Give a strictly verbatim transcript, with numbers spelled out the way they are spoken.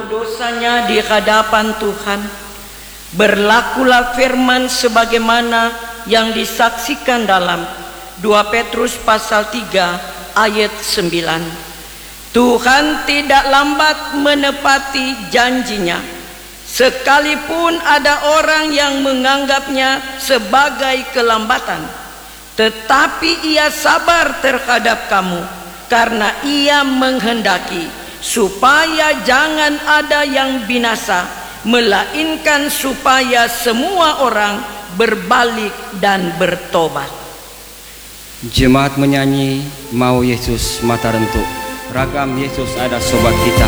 dosanya di hadapan Tuhan. Berlakulah firman sebagaimana yang disaksikan dalam dua Petrus pasal tiga ayat sembilan. Tuhan tidak lambat menepati janjinya, sekalipun ada orang yang menganggapnya sebagai kelambatan, tetapi ia sabar terhadap kamu, karena ia menghendaki supaya jangan ada yang binasa, melainkan supaya semua orang berbalik dan bertobat. Jemaat menyanyi Mau Yesus Mata Rentuk. Ragam Yesus ada sobat kita.